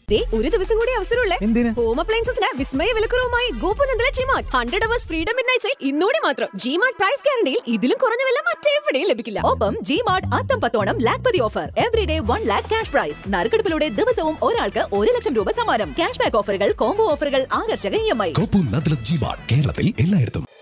ഒരു ദിവസം കൂടി അവസരമുള്ളേ. ഹോം അപ്ലയൻസസിന് വിസ്മയ വിലക്കുറവുമായി ഗോപുനന്ദല G-Mart 100 hours freedom midnight sale ഇന്നോടെ മാത്രം. ജിമാർട്ട് പ്രൈസ് ഗ്യാരണ്ടിയിൽ ഇതിലും കുറഞ്ഞ വില മറ്റെവിടെയും ലഭിക്കില്ല. ഒപ്പം ജിമാർട്ട് അത്തം 10 Lakhpati offer. Everyday 1 lakh cash prize. നറുക്കെടുപ്പിലൂടെ ദിവസവും ഒരാൾക്ക് 1 ലക്ഷം രൂപ സമ്മാനം. ക്യാഷ് ബാക്ക് ഓഫറുകൾ, കോംബോ ഓഫറുകൾ, ആകർഷക EMI. ഗോപുനന്ദല ജിമാർട്ട് കേരളത്തിൽ എല്ലായിടത്തും.